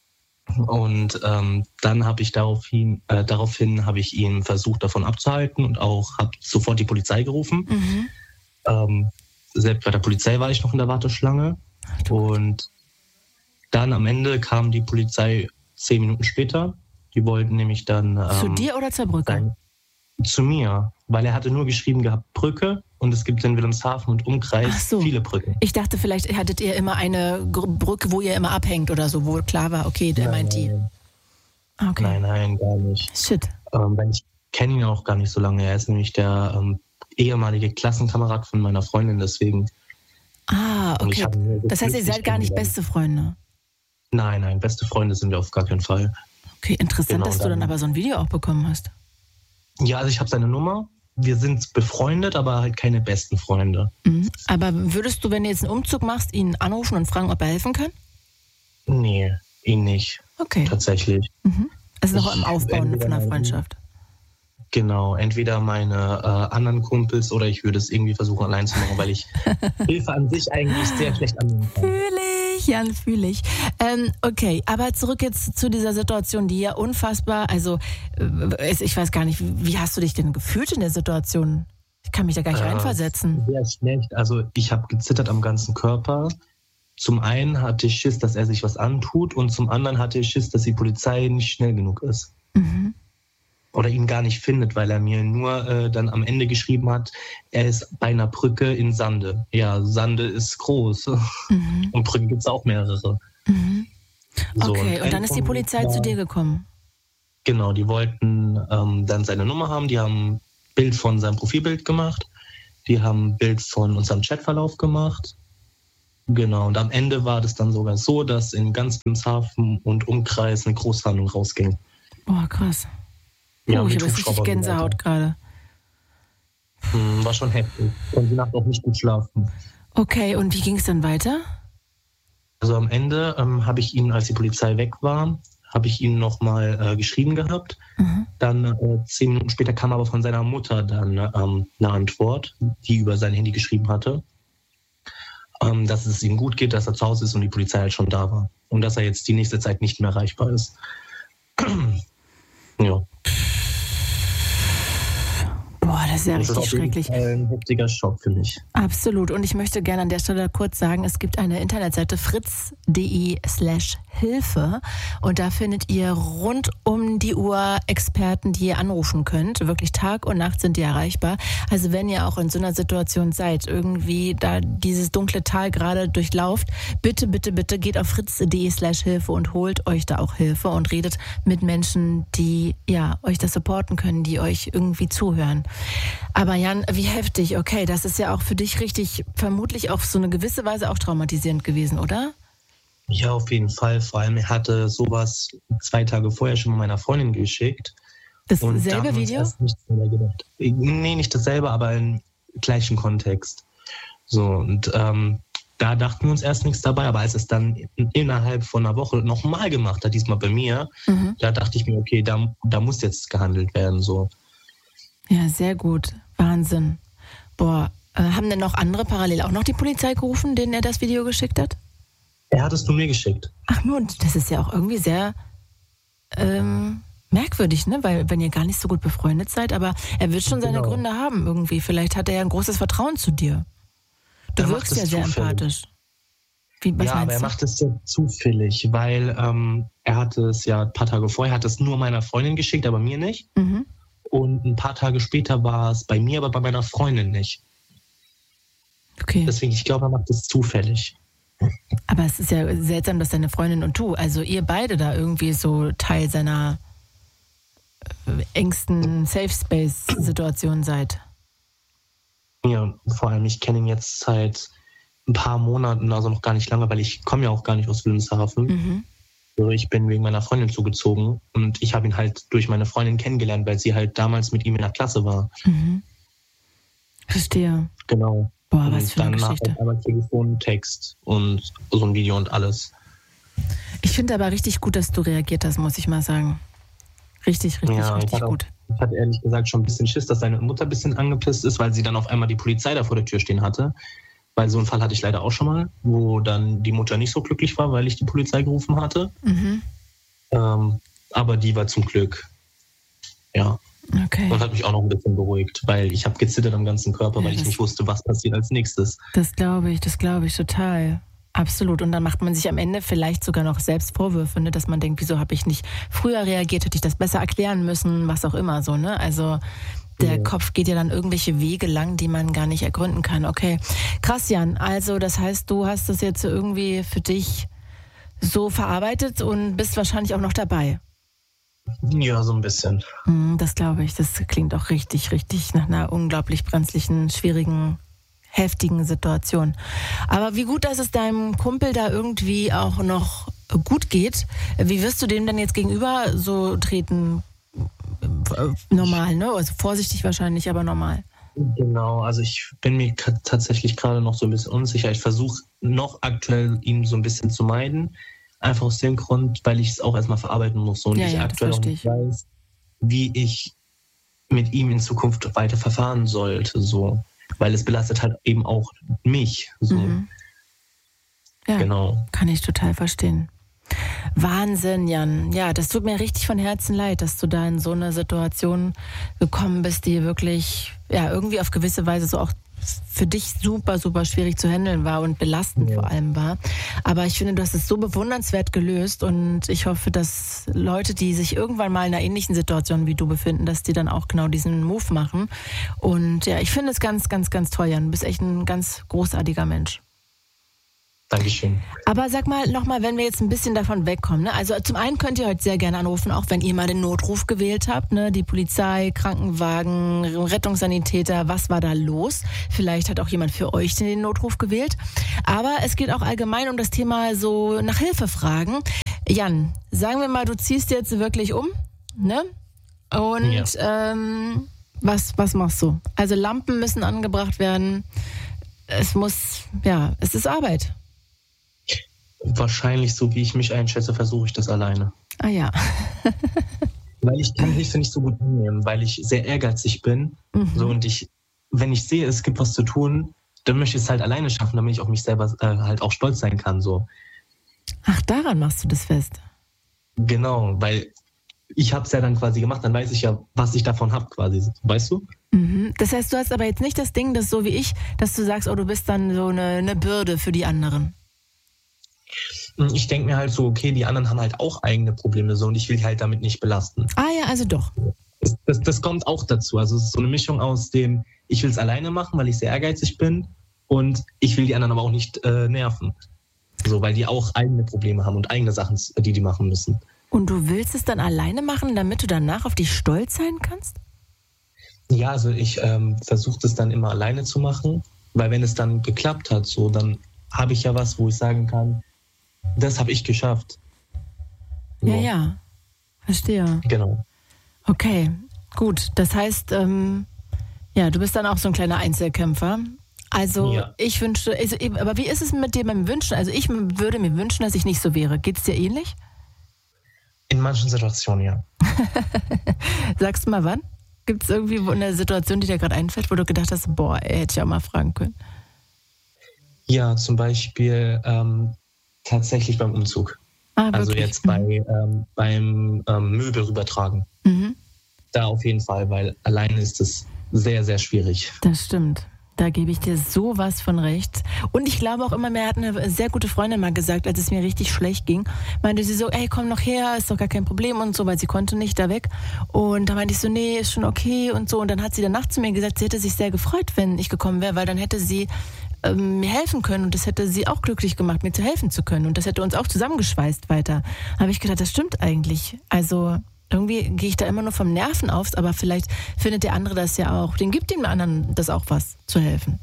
Und ähm, dann habe ich daraufhin, äh, daraufhin habe ich ihn versucht, davon abzuhalten und auch habe sofort die Polizei gerufen. Mhm. Ähm, selbst bei der Polizei war ich noch in der Warteschlange. Ach, und dann am Ende kam die Polizei zehn Minuten später. Die wollten nämlich dann... Ähm, zu dir oder zur Brücke? Sein, zu mir, weil er hatte nur geschrieben gehabt Brücke und es gibt in Wilhelmshaven und Umkreis Ach so. viele Brücken. Ich dachte, vielleicht hattet ihr immer eine Brücke, wo ihr immer abhängt oder so, wo klar war, okay, der nein, meint die. Okay. Nein, nein, gar nicht. Shit. Ähm, weil ich kenne ihn auch gar nicht so lange. Er ist nämlich der ähm, ehemalige Klassenkamerad von meiner Freundin, deswegen. Ah, Und ich okay. habe ihn nur Das heißt, ihr wirklich seid gar nicht kennengelernt. beste Freunde. Nein, nein, beste Freunde sind wir auf gar keinen Fall. Okay, interessant, Genau, dass du dann dann- aber so ein Video auch bekommen hast. Ja, also ich habe seine Nummer. Wir sind befreundet, aber halt keine besten Freunde. Mhm. Aber würdest du, wenn du jetzt einen Umzug machst, ihn anrufen und fragen, ob er helfen kann? Nee, ihn nicht, Okay. tatsächlich. Mhm. Es ist noch Ich- im Aufbauen entweder von einer mein- Freundschaft. Genau, entweder meine äh, anderen Kumpels oder ich würde es irgendwie versuchen allein zu machen, weil ich Hilfe an sich eigentlich sehr schlecht annehmen kann. Fühle ich, Jan, fühle ich. Ähm, okay, aber zurück jetzt zu dieser Situation, die ja unfassbar, also äh, ich weiß gar nicht, wie hast du dich denn gefühlt in der Situation? Ich kann mich da gar nicht Äh, reinversetzen. Sehr schlecht. Also ich habe gezittert am ganzen Körper. Zum einen hatte ich Schiss, dass er sich was antut und zum anderen hatte ich Schiss, dass die Polizei nicht schnell genug ist. Mhm. Oder ihn gar nicht findet, weil er mir nur äh, dann am Ende geschrieben hat, er ist bei einer Brücke in Sande. Ja, Sande ist groß. Mhm. Und Brücken gibt es auch mehrere. Mhm. So, Okay, und dann ist die Polizei zu dir gekommen. Genau, die wollten ähm, dann seine Nummer haben. Die haben ein Bild von seinem Profilbild gemacht. Die haben ein Bild von unserem Chatverlauf gemacht. Genau, und am Ende war das dann sogar so, dass in ganz Wilhelmshaven und Umkreis eine Großfahndung rausging. Boah, krass. Ja, Oh, ich mit habe richtig Hubschrauber und so Gänsehaut weiter. gerade. Hm, war schon heftig. Konnte die Nacht auch nicht gut schlafen. Okay, und wie ging es dann weiter? Also am Ende ähm, habe ich ihn, als die Polizei weg war, habe ich ihn nochmal äh, geschrieben gehabt. Mhm. Dann äh, zehn Minuten später kam aber von seiner Mutter dann ähm, eine Antwort, die über sein Handy geschrieben hatte, ähm, dass es ihm gut geht, dass er zu Hause ist und die Polizei halt schon da war. Und dass er jetzt die nächste Zeit nicht mehr erreichbar ist. Ja. Boah, das ist ja Das ist richtig auf jeden schrecklich. Fall ein heftiger Schock für mich. Absolut. Und ich möchte gerne an der Stelle kurz sagen, es gibt eine Internetseite fritz.de slash Hilfe und da findet ihr rund um die Uhr Experten, die ihr anrufen könnt. Wirklich Tag und Nacht sind die erreichbar. Also wenn ihr auch in so einer Situation seid, irgendwie da dieses dunkle Tal gerade durchlauft, bitte, bitte, bitte geht auf fritz.de slash Hilfe und holt euch da auch Hilfe und redet mit Menschen, die ja euch das supporten können, die euch irgendwie zuhören. Aber Jan, wie heftig, okay, das ist ja auch für dich richtig, vermutlich auf so eine gewisse Weise auch traumatisierend gewesen, oder? Ja, auf jeden Fall. Vor allem, er hatte sowas zwei Tage vorher schon mal meiner Freundin geschickt. Und da Dasselbe haben wir uns Video? erst nichts mehr gedacht. Nee, nicht dasselbe, aber im gleichen Kontext. So, und ähm, da dachten wir uns erst nichts dabei, aber als es dann innerhalb von einer Woche nochmal gemacht hat, diesmal bei mir, Mhm. da dachte ich mir, okay, da, da muss jetzt gehandelt werden. So. Ja, sehr gut. Wahnsinn. Boah, äh, haben denn noch andere parallel auch noch die Polizei gerufen, denen er das Video geschickt hat? Er hat es nur mir geschickt. Ach nur, das ist ja auch irgendwie sehr ähm, merkwürdig, ne? Weil wenn ihr gar nicht so gut befreundet seid, aber er wird schon seine Genau. Gründe haben irgendwie. Vielleicht hat er ja ein großes Vertrauen zu dir. Du Er wirkst macht ja es sehr zufällig. empathisch. Wie, was Ja, aber meinst er du? macht es ja zufällig, weil ähm, er hatte es ja ein paar Tage vorher, hat es nur meiner Freundin geschickt, aber mir nicht. Mhm. Und ein paar Tage später war es bei mir, aber bei meiner Freundin nicht. Okay. Deswegen, ich glaube, er macht es zufällig. Aber es ist ja seltsam, dass deine Freundin und du, also ihr beide da irgendwie so Teil seiner äh, engsten Safe-Space-Situation seid. Ja, und vor allem, ich kenne ihn jetzt seit ein paar Monaten, also noch gar nicht lange, weil ich komme ja auch gar nicht aus Wilhelmshaven. Mhm. Also ich bin wegen meiner Freundin zugezogen und ich habe ihn halt durch meine Freundin kennengelernt, weil sie halt damals mit ihm in der Klasse war. Mhm. Verstehe. Genau. Boah, was Und für eine dann Geschichte. halt einmal Telefon, Text und so ein Video und alles. Ich finde aber richtig gut, dass du reagiert hast, muss ich mal sagen. Richtig, richtig, Ja, ich richtig hatte auch- gut. Ich hatte ehrlich gesagt schon ein bisschen Schiss, dass seine Mutter ein bisschen angepisst ist, weil sie dann auf einmal die Polizei da vor der Tür stehen hatte. Weil so einen Fall hatte ich leider auch schon mal, wo dann die Mutter nicht so glücklich war, weil ich die Polizei gerufen hatte. Mhm. Ähm, aber die war zum Glück, ja, Okay. das hat mich auch noch ein bisschen beruhigt, weil ich habe gezittert am ganzen Körper, Ja, weil ich das- nicht wusste, was passiert als nächstes. Das glaube ich, das glaube ich total. Absolut. Und dann macht man sich am Ende vielleicht sogar noch selbst Vorwürfe, ne? Dass man denkt, wieso habe ich nicht früher reagiert, hätte ich das besser erklären müssen, was auch immer so, ne? Also der Ja. Kopf geht ja dann irgendwelche Wege lang, die man gar nicht ergründen kann. Okay, krass, Jan. Also das heißt, du hast das jetzt irgendwie für dich so verarbeitet und bist wahrscheinlich auch noch dabei. Ja, so ein bisschen. Mm, Das glaube ich. Das klingt auch richtig, richtig nach einer unglaublich brenzlichen, schwierigen, heftigen Situation. Aber wie gut, dass es deinem Kumpel da irgendwie auch noch gut geht. Wie wirst du dem denn jetzt gegenüber so treten? Äh, Normal, ne? Also vorsichtig wahrscheinlich, aber normal. Genau, also ich bin mir k- tatsächlich gerade noch so ein bisschen unsicher. Ich versuche noch aktuell ihn so ein bisschen zu meiden. Einfach aus dem Grund, weil ich es auch erstmal verarbeiten muss und Ja, ich ja, das aktuell auch verstehe nicht ich. weiß, wie ich mit ihm in Zukunft weiter verfahren sollte. So. Weil es belastet halt eben auch mich. So. Mhm. Ja, Genau. kann ich total verstehen. Wahnsinn, Jan. Ja, das tut mir richtig von Herzen leid, dass du da in so eine Situation gekommen bist, die wirklich, ja, irgendwie auf gewisse Weise so auch für dich super, super schwierig zu handeln war und belastend Ja. vor allem war. Aber ich finde, du hast es so bewundernswert gelöst und ich hoffe, dass Leute, die sich irgendwann mal in einer ähnlichen Situation wie du befinden, dass die dann auch genau diesen Move machen. Und ja, ich finde es ganz, ganz, ganz toll, Jan. Du bist echt ein ganz großartiger Mensch. Dankeschön. Aber sag mal nochmal, wenn wir jetzt ein bisschen davon wegkommen. Ne? Also zum einen könnt ihr heute sehr gerne anrufen, auch wenn ihr mal den Notruf gewählt habt. Ne? Die Polizei, Krankenwagen, Rettungssanitäter, was war da los? Vielleicht hat auch jemand für euch den Notruf gewählt. Aber es geht auch allgemein um das Thema so nach Hilfe fragen. Jan, sagen wir mal, du ziehst jetzt wirklich um, ne? Und Ja. ähm, was, was machst du? Also Lampen müssen angebracht werden. Es muss, ja, es ist Arbeit. Wahrscheinlich, so wie ich mich einschätze, versuche ich das alleine. Ah ja. Weil ich kann Hilfe nicht so gut annehmen, weil ich sehr ehrgeizig bin. Mhm. So, und ich, wenn ich sehe, es gibt was zu tun, dann möchte ich es halt alleine schaffen, damit ich auf mich selber äh, halt auch stolz sein kann. So. Ach, daran machst du das fest. Genau, weil ich habe es ja dann quasi gemacht, dann weiß ich ja, was ich davon habe quasi. Weißt du? Mhm. Das heißt, du hast aber jetzt nicht das Ding, dass so wie ich, dass du sagst, oh, du bist dann so eine, eine Bürde für die anderen. Ich denke mir halt so, okay, die anderen haben halt auch eigene Probleme so und ich will die halt damit nicht belasten. Ah ja, also doch. Das, das, das kommt auch dazu. Also es ist so eine Mischung aus dem, ich will es alleine machen, weil ich sehr ehrgeizig bin und ich will die anderen aber auch nicht äh, nerven. So, weil die auch eigene Probleme haben und eigene Sachen, die die machen müssen. Und du willst es dann alleine machen, damit du danach auf dich stolz sein kannst? Ja, also ich ähm, versuche das dann immer alleine zu machen, weil wenn es dann geklappt hat, so, dann habe ich ja was, wo ich sagen kann, das habe ich geschafft. Ja, So, ja. Verstehe. Genau. Okay, gut. Das heißt, ähm, ja, du bist dann auch so ein kleiner Einzelkämpfer. Also Ja. ich wünsche, also, aber wie ist es mit dir beim Wünschen? Also ich würde mir wünschen, dass ich nicht so wäre. Geht es dir ähnlich? In manchen Situationen, ja. Sagst du mal wann? Gibt es irgendwie eine Situation, die dir gerade einfällt, wo du gedacht hast, boah, ey, hätte ich auch mal fragen können? Ja, zum Beispiel ähm, tatsächlich beim Umzug. Ah, also wirklich? jetzt bei, ähm, beim ähm, Möbel rübertragen. Mhm. Da auf jeden Fall, weil alleine ist es sehr, sehr schwierig. Das stimmt. Da gebe ich dir sowas von recht. Und ich glaube auch immer, mir hat eine sehr gute Freundin mal gesagt, als es mir richtig schlecht ging, meinte sie so, ey, komm noch her, ist doch gar kein Problem und so, weil sie konnte nicht da weg. Und da meinte ich so, nee, ist schon okay und so. Und dann hat sie danach zu mir gesagt, sie hätte sich sehr gefreut, wenn ich gekommen wäre, weil dann hätte sie ähm, mir helfen können und das hätte sie auch glücklich gemacht, mir zu helfen zu können. Und das hätte uns auch zusammengeschweißt weiter. Habe ich gedacht, das stimmt eigentlich. Also irgendwie gehe ich da immer nur vom Nerven auf, aber vielleicht findet der andere das ja auch. Den gibt dem anderen das auch was, zu helfen.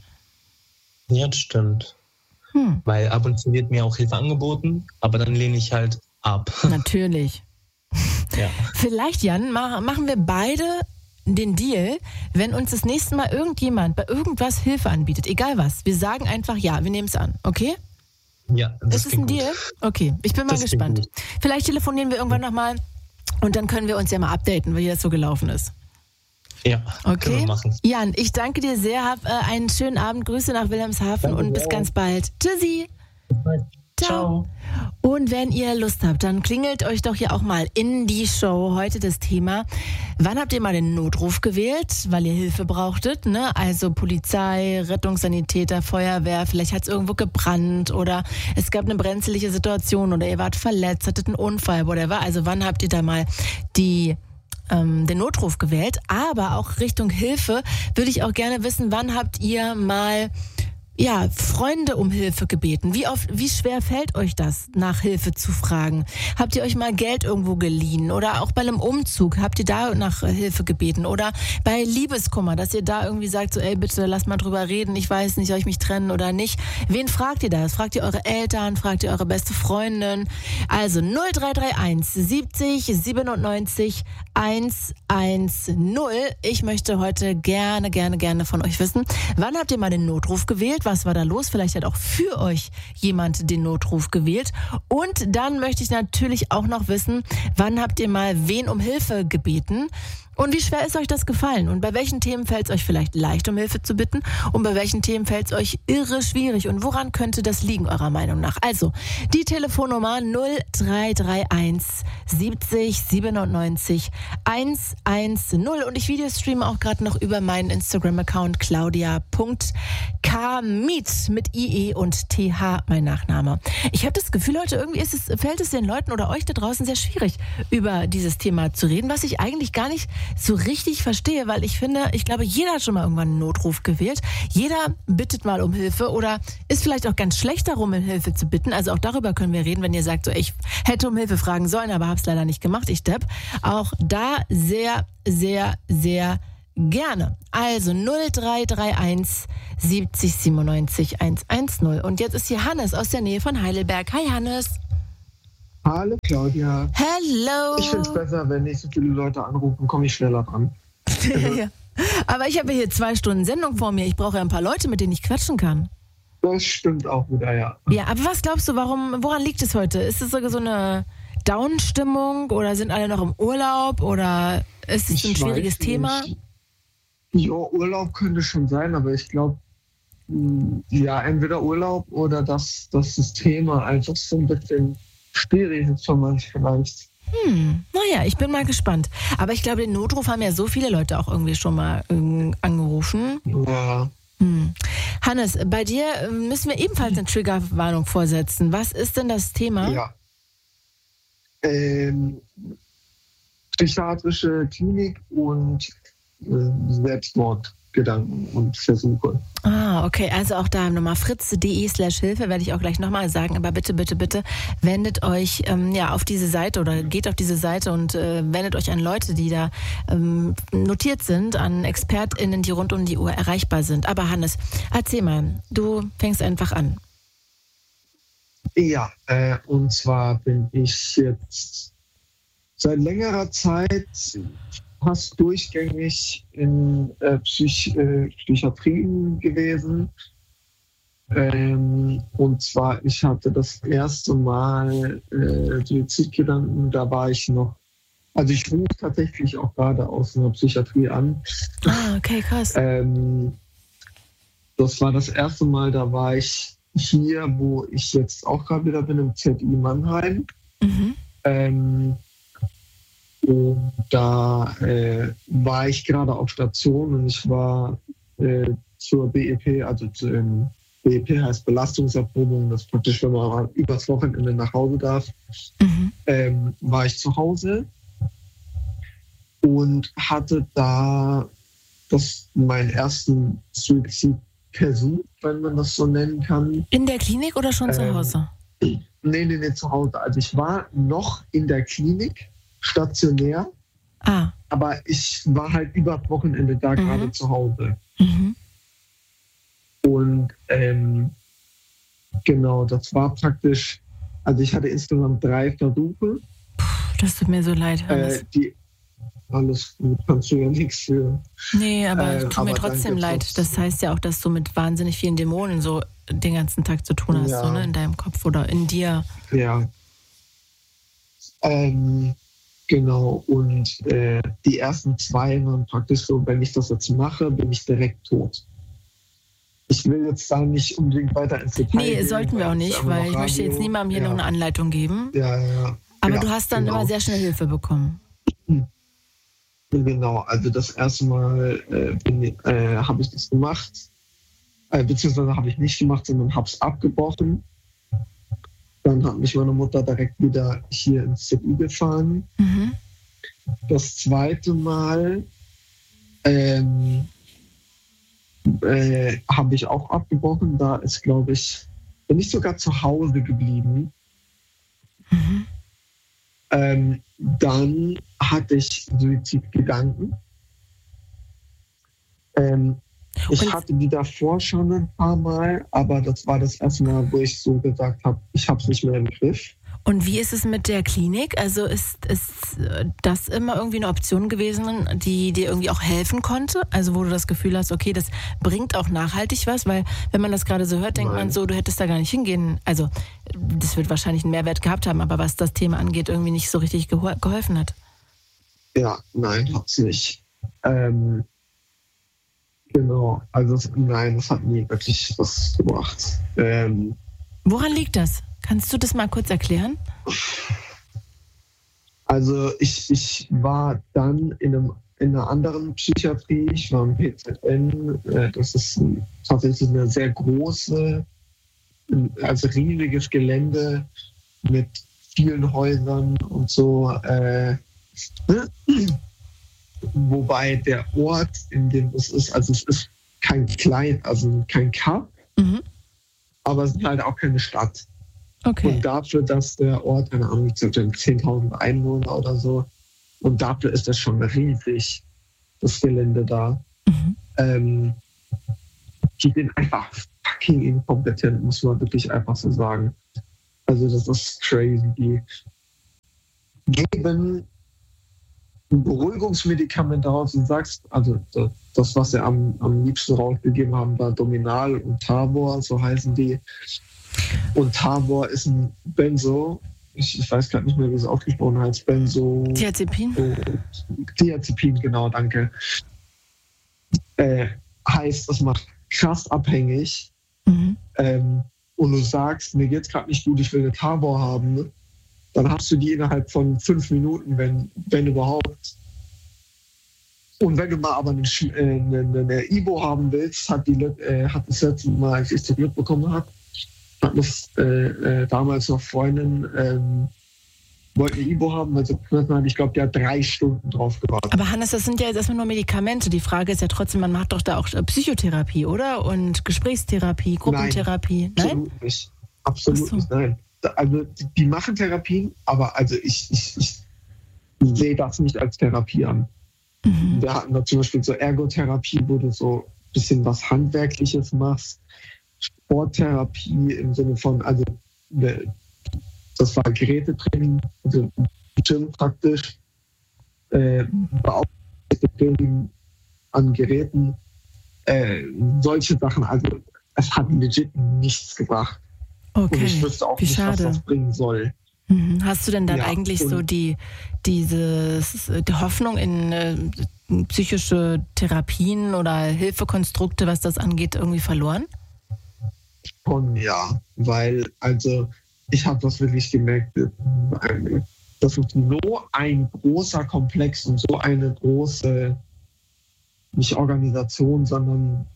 Ja, das stimmt. Hm. Weil ab und zu wird mir auch Hilfe angeboten, aber dann lehne ich halt ab. Natürlich. Ja. Vielleicht, Jan, mach, machen wir beide den Deal, wenn uns das nächste Mal irgendjemand bei irgendwas Hilfe anbietet, egal was, wir sagen einfach ja, wir nehmen es an, okay? Ja, das Ist es ein klingt Deal? gut. Okay, ich bin mal Das klingt gespannt. gut. Vielleicht telefonieren wir irgendwann nochmal und dann können wir uns ja mal updaten, wie das so gelaufen ist. Ja, können Okay? wir machen. Jan, ich danke dir sehr, hab äh, einen schönen Abend, Grüße nach Wilhelmshaven Danke und bis dir ganz auch. bald. Tschüssi! Ciao. Und wenn ihr Lust habt, dann klingelt euch doch hier auch mal in die Show. Heute das Thema, wann habt ihr mal den Notruf gewählt, weil ihr Hilfe brauchtet? Ne? Also Polizei, Rettungssanitäter, Feuerwehr, vielleicht hat es irgendwo gebrannt oder es gab eine brenzliche Situation oder ihr wart verletzt, hattet einen Unfall, whatever. Also wann habt ihr da mal die ähm, den Notruf gewählt? Aber auch Richtung Hilfe würde ich auch gerne wissen, wann habt ihr mal ja, Freunde um Hilfe gebeten? Wie oft, wie schwer fällt euch das, nach Hilfe zu fragen? Habt ihr euch mal Geld irgendwo geliehen? Oder auch bei einem Umzug, habt ihr da nach Hilfe gebeten? Oder bei Liebeskummer, dass ihr da irgendwie sagt, so, ey, bitte lass mal drüber reden, ich weiß nicht, soll ich mich trennen oder nicht? Wen fragt ihr das? Fragt ihr eure Eltern? Fragt ihr eure beste Freundin? Also null drei drei eins siebzig siebenundneunzig hundertzehn. Ich möchte heute gerne, gerne, gerne von euch wissen, wann habt ihr mal den Notruf gewählt? Was war da los? Vielleicht hat auch für euch jemand den Notruf gewählt. Und dann möchte ich natürlich auch noch wissen, wann habt ihr mal wen um Hilfe gebeten? Und wie schwer ist euch das gefallen? Und bei welchen Themen fällt es euch vielleicht leicht, um Hilfe zu bitten? Und bei welchen Themen fällt es euch irre schwierig? Und woran könnte das liegen, eurer Meinung nach? Also, die Telefonnummer null drei drei eins siebzig siebenundneunzig hundertzehn. Und ich videostreame auch gerade noch über meinen Instagram-Account claudia punkt kamit mit I E und T H, mein Nachname. Ich habe das Gefühl, heute irgendwie ist es, fällt es den Leuten oder euch da draußen sehr schwierig, über dieses Thema zu reden, was ich eigentlich gar nicht so richtig verstehe, weil ich finde, ich glaube, jeder hat schon mal irgendwann einen Notruf gewählt. Jeder bittet mal um Hilfe oder ist vielleicht auch ganz schlecht darum, um Hilfe zu bitten. Also auch darüber können wir reden, wenn ihr sagt, so, ich hätte um Hilfe fragen sollen, aber habe es leider nicht gemacht, ich depp. Auch da sehr, sehr, sehr gerne. Also null drei drei eins siebzig siebenundneunzig hundertzehn. Und jetzt ist hier Hannes aus der Nähe von Heidelberg. Hi Hannes. Hallo Claudia. Hello. Ich finde es besser, wenn nicht so viele Leute anrufen, komme ich schneller dran. Ja. Aber ich habe hier zwei Stunden Sendung vor mir. Ich brauche ja ein paar Leute, mit denen ich quatschen kann. Das stimmt auch wieder, ja. Ja, aber was glaubst du, warum, woran liegt es heute? Ist es sogar so eine Down-Stimmung oder sind alle noch im Urlaub oder ist es Ich ein schwieriges weiß Thema? nicht. Ja, Urlaub könnte schon sein, aber ich glaube, ja, entweder Urlaub oder dass, dass das Thema einfach so ein bisschen schwierig ist für manche vielleicht. Hm, naja, ich bin mal gespannt. Aber ich glaube, den Notruf haben ja so viele Leute auch irgendwie schon mal äh, angerufen. Ja. Hm. Hannes, bei dir äh, müssen wir ebenfalls eine Triggerwarnung vorsetzen. Was ist denn das Thema? Ja. Ähm, psychiatrische Klinik und äh, Selbstmordgedanken und Versuche. Ah, okay. Also auch da nochmal fritz.de slash Hilfe werde ich auch gleich nochmal sagen. Aber bitte, bitte, bitte wendet euch ähm, ja auf diese Seite oder geht auf diese Seite und äh, wendet euch an Leute, die da ähm, notiert sind, an ExpertInnen, die rund um die Uhr erreichbar sind. Aber Hannes, erzähl mal, du fängst einfach an. Ja, äh, und zwar bin ich jetzt seit längerer Zeit fast durchgängig in äh, Psych- äh, Psychiatrien gewesen. Ähm, und zwar, ich hatte das erste Mal äh, Suizidgedanken, da war ich noch, also ich rufe tatsächlich auch gerade aus einer Psychiatrie an. Ah, okay, krass. Ähm, das war das erste Mal, da war ich hier, wo ich jetzt auch gerade wieder bin, im Z I Mannheim. Mhm. Ähm, und da äh, war ich gerade auf Station und ich war äh, zur B E P, also zu, ähm, B E P heißt Belastungserprobung, das ist praktisch, wenn man übers Wochenende nach Hause darf, Mhm. ähm, war ich zu Hause und hatte da das, meinen ersten Suizidversuch, wenn man das so nennen kann. In der Klinik oder schon zu Ähm, Hause? Nee, nee, nee, zu Hause. Also ich war noch in der Klinik, stationär, Ah. aber ich war halt über das Wochenende da Mhm. gerade zu Hause. Mhm. Und ähm, genau, das war praktisch, also ich hatte insgesamt drei Versuche. Das tut mir so leid, Hannes. Äh, die, alles gut, kannst du ja nichts für. Nee, aber äh, tut mir aber trotzdem danke leid. trotzdem. Das heißt ja auch, dass du mit wahnsinnig vielen Dämonen so den ganzen Tag zu tun hast, Ja. so, ne, in deinem Kopf oder in dir. Ja. Ähm, genau, und äh, die ersten zwei waren praktisch so, wenn ich das jetzt mache, bin ich direkt tot. Ich will jetzt da nicht unbedingt weiter ins Detail Nee, gehen, sollten wir weil auch es nicht, einfach weil noch ich möchte jetzt Radio- niemandem hier ja. noch eine Anleitung geben. Ja, ja, ja. Aber Ja, du hast dann genau. immer sehr schnell Hilfe bekommen. Genau, also das erste Mal äh, bin ich- äh, habe ich das gemacht, äh, beziehungsweise habe ich nicht gemacht, sondern habe es abgebrochen. Dann hat mich meine Mutter direkt wieder hier ins Z I gefahren. Mhm. Das zweite Mal ähm, äh, habe ich auch abgebrochen. Da ist, glaube ich, bin ich sogar zu Hause geblieben. Mhm. Ähm, dann hatte ich Suizidgedanken. Ähm, ich Und- hatte die davor schon ein paar Mal, aber das war das erste Mal, wo ich so gesagt habe, ich habe es nicht mehr im Griff. Und wie ist es mit der Klinik? Also ist, ist äh, das immer irgendwie eine Option gewesen, die dir irgendwie auch helfen konnte? Also wo du das Gefühl hast, okay, das bringt auch nachhaltig was? Weil wenn man das gerade so hört, denkt Nein. man so, du hättest da gar nicht hingehen. Also das wird wahrscheinlich einen Mehrwert gehabt haben, aber was das Thema angeht, irgendwie nicht so richtig geho- geholfen hat. Ja, nein, hat's nicht. Ähm, genau, also es- nein, das hat nie wirklich was gebracht. Ähm, Woran liegt das? Kannst du das mal kurz erklären? Also ich, ich war dann in, einem, in einer anderen Psychiatrie, ich war im P Z N, äh, das ist ein, tatsächlich eine sehr große, also riesiges Gelände mit vielen Häusern und so. Äh, wobei der Ort, in dem es ist, also es ist kein klein, also kein Kaff, Mhm. aber es ist halt auch keine Stadt. Okay. Und dafür, dass der Ort, keine Ahnung, zehntausend Einwohner oder so, und dafür ist das schon riesig, das Gelände da. Mhm. Ähm, die sind einfach fucking inkompetent, muss man wirklich einfach so sagen. Also das ist crazy. Die geben ein Beruhigungsmedikament raus und sagst, also das, was sie am, am liebsten rausgegeben haben, war Dominal und Tabor, so heißen die. Und Tabor ist ein Benzo, ich, ich weiß gerade nicht mehr, wie es ausgesprochen heißt, Benzo... Diazepin? Oh, Diazepin, genau, danke. Äh, heißt, das macht krass abhängig. Mhm. Ähm, und du sagst, mir geht's gerade nicht gut, ich will eine Tabor haben, ne? Dann hast du die innerhalb von fünf Minuten, wenn, wenn überhaupt. Und wenn du mal aber eine, Sch- äh, eine, eine Ibo haben willst, hat, die, äh, hat das letzte Mal, als ich das mitbekommen habe, hat das äh, äh, damals noch Freundin, ähm, wollte eine Ibo haben, weil sie hat, ich glaube, die hat drei Stunden drauf gewartet. Aber Hannes, das sind ja jetzt erstmal nur Medikamente. Die Frage ist ja trotzdem, man macht doch da auch Psychotherapie, oder? Und Gesprächstherapie, Gruppentherapie. Nein? Absolut nicht. Absolut Ach so. nicht, nein. Da- Also die, die machen Therapien, aber also ich, ich, ich sehe das nicht als Therapie an. Mhm. Wir hatten da zum Beispiel so Ergotherapie, wo du so ein bisschen was Handwerkliches machst. Sporttherapie im Sinne von, also ne, das war Gerätetraining, also Gym praktisch, äh, Training an Geräten, äh, solche Sachen. Also es hat legit nichts gebracht. Und ich Okay, wüsste auch wie nicht, was schade. das bringen soll. Mhm. Hast du denn dann Ja, eigentlich und- so die, dieses, die Hoffnung in äh, psychische Therapien oder Hilfekonstrukte, was das angeht, irgendwie verloren? Schon ja, weil also ich habe das wirklich gemerkt, das ist so ein großer Komplex und so eine große, nicht Organisation, sondern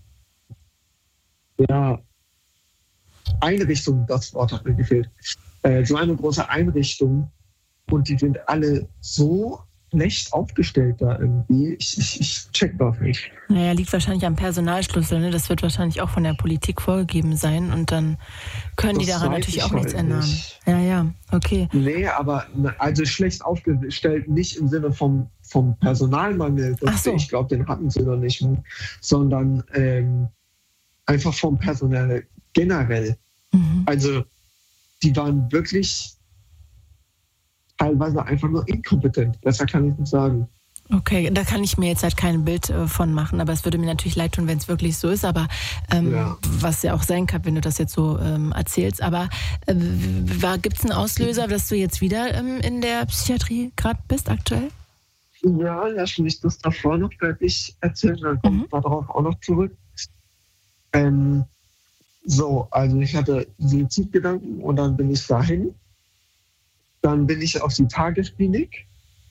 ja, Einrichtung, das Wort hat mir gefehlt. Äh, so eine große Einrichtung und die sind alle so schlecht aufgestellt da irgendwie. Ich, ich, ich check das nicht. Naja, liegt wahrscheinlich am Personalschlüssel. Ne? Das wird wahrscheinlich auch von der Politik vorgegeben sein und dann können das die daran natürlich auch nichts halt ändern. Nicht. Ja, ja, okay. Nee, aber also schlecht aufgestellt nicht im Sinne vom, vom Personalmangel. Das, Ach so. Ich glaube, den hatten sie noch nicht, sondern ähm, einfach vom Personal generell. Mhm. Also die waren wirklich teilweise einfach nur inkompetent. Besser kann ich nicht sagen. Okay, da kann ich mir jetzt halt kein Bild äh, von machen, aber es würde mir natürlich leid tun, wenn es wirklich so ist, aber ähm, Ja. was ja auch sein kann, wenn du das jetzt so ähm, erzählst. Aber äh, gibt es einen Auslöser, dass du jetzt wieder ähm, in der Psychiatrie gerade bist aktuell? Ja, lass mich das davor noch fertig erzählen, dann komme Mhm. ich darauf auch noch zurück. Ähm, so, also ich hatte Suizidgedanken und dann bin ich dahin. Dann bin ich auf die Tagesklinik.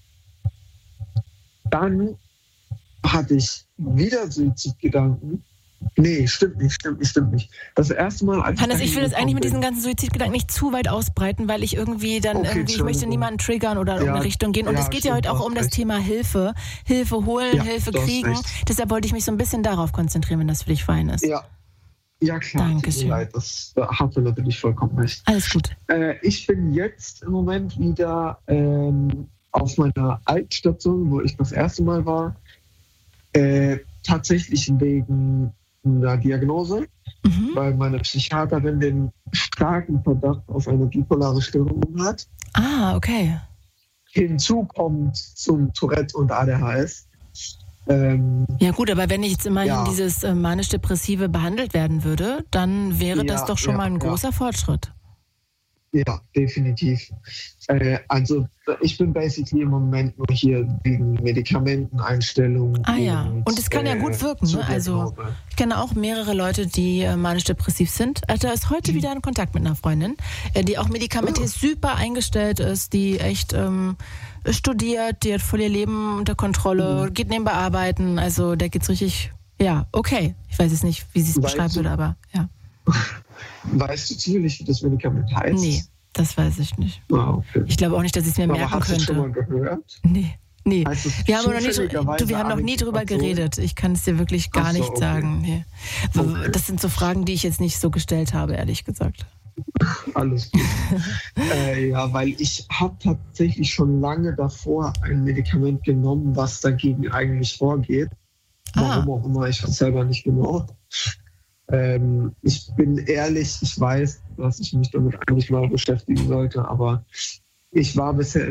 Dann hatte ich wieder Suizidgedanken. Nee, stimmt nicht, stimmt nicht, stimmt nicht. Das erste Mal, als Hannes, ich dahin will das eigentlich mit diesen gekommen ganzen Suizidgedanken nicht zu weit ausbreiten, weil ich irgendwie dann Okay, irgendwie, ich möchte Entschuldigung. niemanden triggern oder in Ja, eine Richtung gehen. Und ja, es geht ja stimmt, heute auch du um hast das recht. Thema Hilfe. Hilfe holen, Ja, Hilfe du hast kriegen. recht. Deshalb wollte ich mich so ein bisschen darauf konzentrieren, wenn das für dich fein ist. bin. Ja, ja klar, tut Dankeschön. mir leid, das da hast du natürlich vollkommen recht. Alles gut. Äh, ich bin jetzt im Moment wieder ähm, auf meiner Altstation, wo ich das erste Mal war, äh, tatsächlich wegen einer Diagnose, Mhm. weil meine Psychiaterin den starken Verdacht auf eine bipolare Störung hat. Ah, okay. Hinzu kommt zum Tourette und A D H S. Ähm, Ja gut, aber wenn jetzt immerhin Ja. dieses äh, manisch-depressive behandelt werden würde, dann wäre das Ja, doch schon ja, mal ein ja. großer Fortschritt. Ja, definitiv. Äh, also ich bin basically im Moment nur hier wegen Medikamenteneinstellungen. Ah ja, und, und es kann ja gut wirken, zur ne? Also Diagnose. ich kenne auch mehrere Leute, die äh, manisch-depressiv sind. Also da ist heute wieder in Kontakt mit einer Freundin, äh, die auch medikamentös super eingestellt ist, die echt ähm, studiert, die hat voll ihr Leben unter Kontrolle, geht nebenbei arbeiten. Also da geht's richtig, ja, okay. Ich weiß jetzt nicht, wie sie es Weißt beschreiben du- würde, aber ja. Weißt du zufällig, wie das Medikament heißt? Nee, das weiß ich nicht. Ah, okay. Ich glaube auch nicht, dass ich es mir Aber merken hast du es schon mal könnte. gehört? Nee, nee. Heißt es Wir haben, aber noch nie, zufälligerweise du, wir haben noch nie drüber Ariprazol? geredet. Ich kann es dir wirklich gar Ach so, nicht okay. sagen. Nee. W- Okay. Das sind so Fragen, die ich jetzt nicht so gestellt habe, ehrlich gesagt. Alles gut. äh, ja, weil ich habe tatsächlich schon lange davor ein Medikament genommen, was dagegen eigentlich vorgeht. Ah. Warum auch immer, ich weiß selber nicht genau. Ähm, ich bin ehrlich, ich weiß, dass ich mich damit eigentlich mal beschäftigen sollte, aber ich war bisher